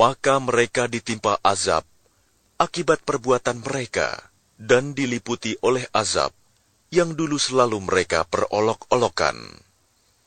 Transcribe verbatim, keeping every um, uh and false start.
maka mereka ditimpa azab akibat perbuatan mereka dan diliputi oleh azab yang dulu selalu mereka perolok-olokan.